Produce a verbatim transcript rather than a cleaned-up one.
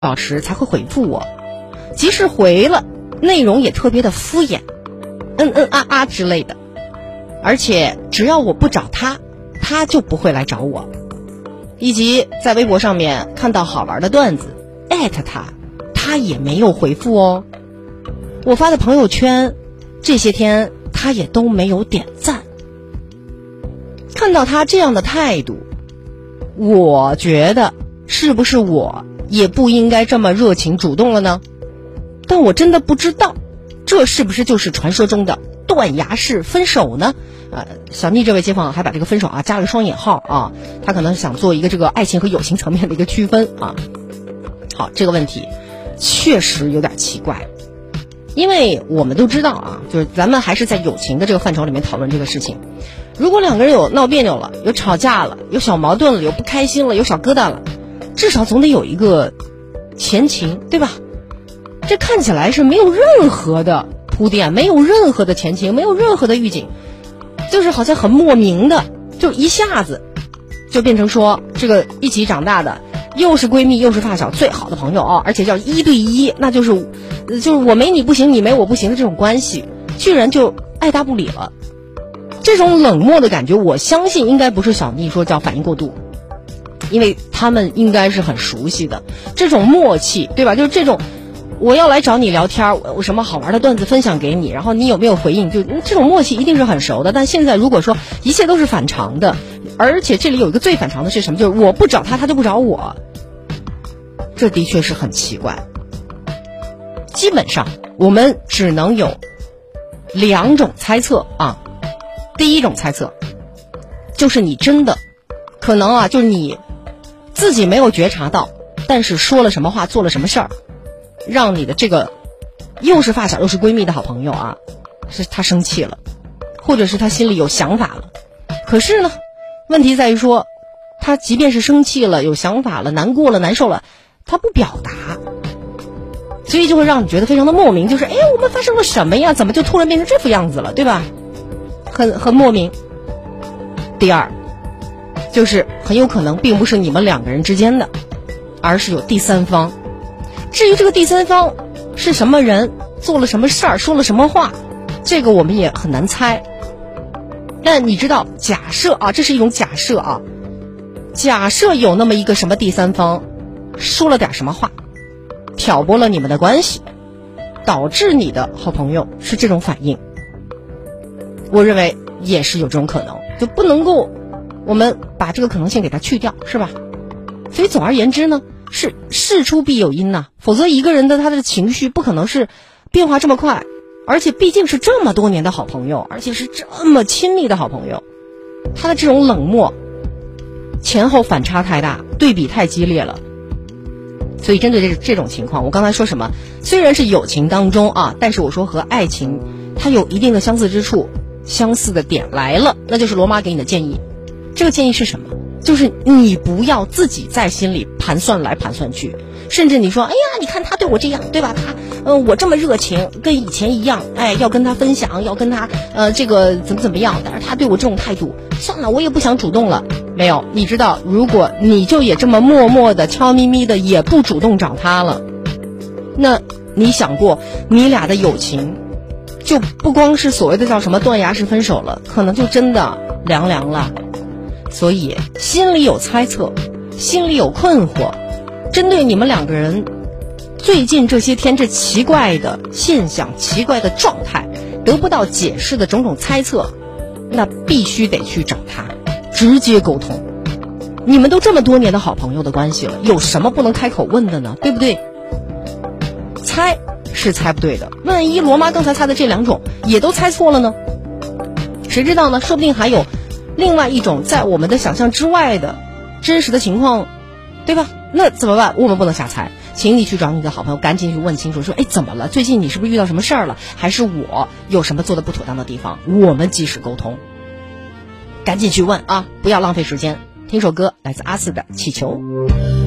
小时才会回复我，即使回了，内容也特别的敷衍，嗯嗯啊啊之类的。而且只要我不找他，他就不会来找我。以及在微博上面看到好玩的段子，艾特他，他也没有回复哦。我发的朋友圈，这些天他也都没有点赞。看到他这样的态度，我觉得是不是我也不应该这么热情主动了呢？但我真的不知道，这是不是就是传说中的断崖式分手呢？呃，小妮这位街坊还把这个分手啊加了个双引号啊，他可能想做一个这个爱情和友情层面的一个区分啊。好，这个问题确实有点奇怪，因为我们都知道啊，就是咱们还是在友情的这个范畴里面讨论这个事情。如果两个人有闹别扭了，有吵架了，有小矛盾了，有不开心了，有小疙瘩了，至少总得有一个前情，对吧？这看起来是没有任何的铺垫，没有任何的前情，没有任何的预警，就是好像很莫名的，就一下子就变成说这个一起长大的，又是闺蜜又是发小，最好的朋友啊，而且叫一对一，那就是就是我没你不行，你没我不行的这种关系，居然就爱答不理了。这种冷漠的感觉，我相信应该不是小妮说叫反应过度，因为他们应该是很熟悉的这种默契，对吧？就是这种我要来找你聊天，我什么好玩的段子分享给你，然后你有没有回应，就这种默契一定是很熟的。但现在如果说一切都是反常的，而且这里有一个最反常的是什么，就是我不找他他就不找我，这的确是很奇怪。基本上我们只能有两种猜测啊。第一种猜测就是你真的可能啊，就是你自己没有觉察到，但是说了什么话做了什么事儿，让你的这个又是发小又是闺蜜的好朋友啊，是他生气了，或者是他心里有想法了。可是呢，问题在于说他即便是生气了有想法了难过了难受了，他不表达，所以就会让你觉得非常的莫名，就是哎，我们发生了什么呀，怎么就突然变成这副样子了，对吧？很很莫名。第二就是很有可能并不是你们两个人之间的，而是有第三方。至于这个第三方是什么人，做了什么事儿，说了什么话，这个我们也很难猜。但你知道，假设啊，这是一种假设啊，假设有那么一个什么第三方说了点什么话，挑拨了你们的关系，导致你的好朋友是这种反应，我认为也是有这种可能，就不能够我们把这个可能性给它去掉，是吧？所以总而言之呢，是事出必有因呐、啊，否则一个人的他的情绪不可能是变化这么快，而且毕竟是这么多年的好朋友，而且是这么亲密的好朋友，他的这种冷漠前后反差太大，对比太激烈了。所以针对这这种情况，我刚才说什么？虽然是友情当中啊，但是我说和爱情它有一定的相似之处，相似的点来了，那就是罗马给你的建议。这个建议是什么？就是你不要自己在心里盘算来盘算去，甚至你说，哎呀，你看他对我这样，对吧？他，呃，我这么热情，跟以前一样，哎，要跟他分享，要跟他，呃，这个怎么怎么样？但是他对我这种态度，算了，我也不想主动了。没有，你知道，如果你就也这么默默的、悄咪咪的，也不主动找他了，那你想过，你俩的友情就不光是所谓的叫什么断崖式分手了，可能就真的凉凉了。所以心里有猜测，心里有困惑，针对你们两个人最近这些天这奇怪的现象、奇怪的状态得不到解释的种种猜测，那必须得去找他直接沟通。你们都这么多年的好朋友的关系了，有什么不能开口问的呢？对不对？猜是猜不对的，万一罗妈刚才猜的这两种也都猜错了呢？谁知道呢？说不定还有另外一种在我们的想象之外的真实的情况，对吧？那怎么办？我们不能瞎猜，请你去找你的好朋友，赶紧去问清楚，说，哎，怎么了？最近你是不是遇到什么事儿了？还是我有什么做的不妥当的地方？我们及时沟通，赶紧去问啊，不要浪费时间。听首歌，来自阿四的《气球》。